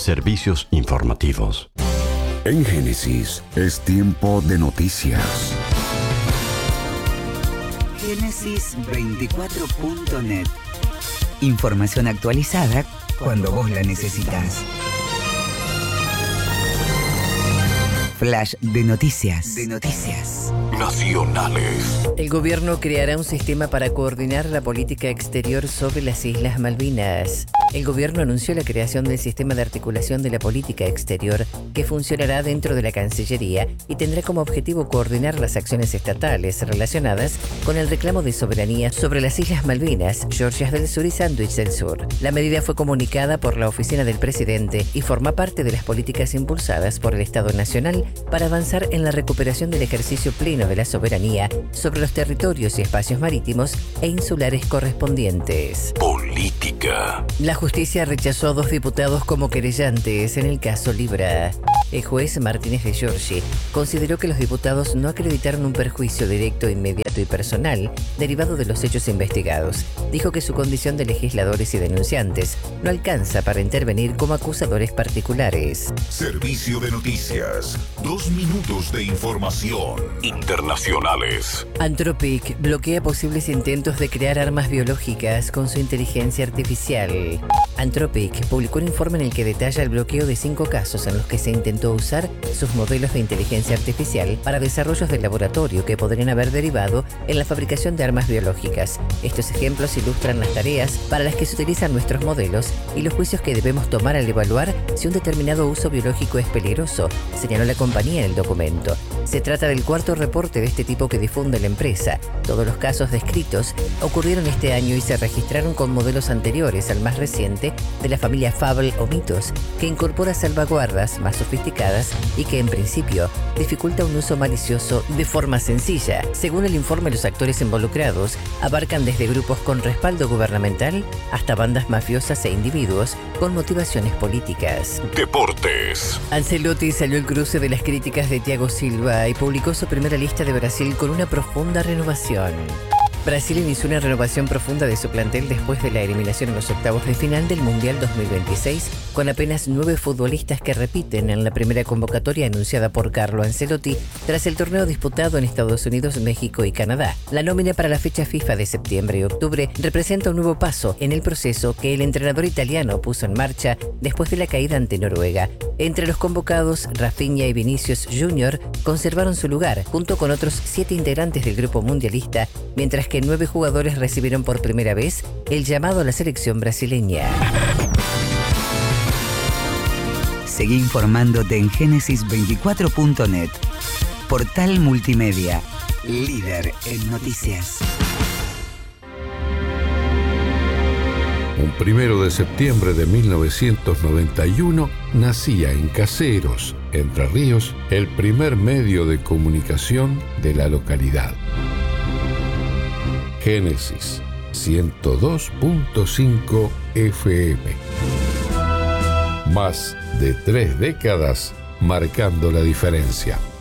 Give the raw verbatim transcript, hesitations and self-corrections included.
Servicios informativos. En Génesis es tiempo de noticias. Génesis veinticuatro punto net. Información actualizada cuando vos la necesitas. Flash de noticias. De noticias. Nacionales. El gobierno creará un sistema para coordinar la política exterior sobre las Islas Malvinas. El gobierno anunció la creación del sistema de articulación de la política exterior que funcionará dentro de la Cancillería y tendrá como objetivo coordinar las acciones estatales relacionadas con el reclamo de soberanía sobre las Islas Malvinas, Georgias del Sur y Sandwich del Sur. La medida fue comunicada por la oficina del presidente y forma parte de las políticas impulsadas por el Estado Nacional para avanzar en la recuperación del ejercicio pleno de la soberanía sobre los territorios y espacios marítimos e insulares correspondientes. Política. La justicia rechazó a dos diputados como querellantes en el caso Libra. El juez Martínez de Giorgi consideró que los diputados no acreditaron un perjuicio directo, inmediato y personal derivado de los hechos investigados. Dijo que su condición de legisladores y denunciantes no alcanza para intervenir como acusadores particulares. Servicio de noticias. Dos minutos de información. Internacionales. Anthropic bloquea posibles intentos de crear armas biológicas con su inteligencia artificial. Anthropic publicó un informe en el que detalla el bloqueo de cinco casos en los que se intentó usar sus modelos de inteligencia artificial para desarrollos de laboratorio que podrían haber derivado en la fabricación de armas biológicas. Estos ejemplos ilustran las tareas para las que se utilizan nuestros modelos y los juicios que debemos tomar al evaluar si un determinado uso biológico es peligroso, señaló la compañía en el documento. Se trata del cuarto reporte de este tipo que difunde la empresa. Todos los casos descritos ocurrieron este año y se registraron con modelos anteriores al más reciente de la familia Fable o Mitos, que incorpora salvaguardas más sofisticadas y que en principio dificulta un uso malicioso de forma sencilla. Según el informe, los actores involucrados abarcan desde grupos con respaldo gubernamental hasta bandas mafiosas e individuos con motivaciones políticas. Deportes. Ancelotti salió al cruce de las críticas de Thiago Silva y publicó su primera lista de Brasil con una profunda renovación. Brasil inició una renovación profunda de su plantel después de la eliminación en los octavos de final del Mundial dos mil veintiséis, con apenas nueve futbolistas que repiten en la primera convocatoria anunciada por Carlo Ancelotti tras el torneo disputado en Estados Unidos, México y Canadá. La nómina para la fecha FIFA de septiembre y octubre representa un nuevo paso en el proceso que el entrenador italiano puso en marcha después de la caída ante Noruega. Entre los convocados, Rafinha y Vinicius Junior conservaron su lugar, junto con otros siete integrantes del grupo mundialista, mientras que nueve jugadores recibieron por primera vez el llamado a la selección brasileña. Seguí informándote en Génesis veinticuatro punto net. Portal multimedia, líder en noticias. Un primero de septiembre de mil novecientos noventa y uno nacía en Caseros, Entre Ríos, el primer medio de comunicación de la localidad. Génesis ciento dos punto cinco F M. Más de tres décadas marcando la diferencia.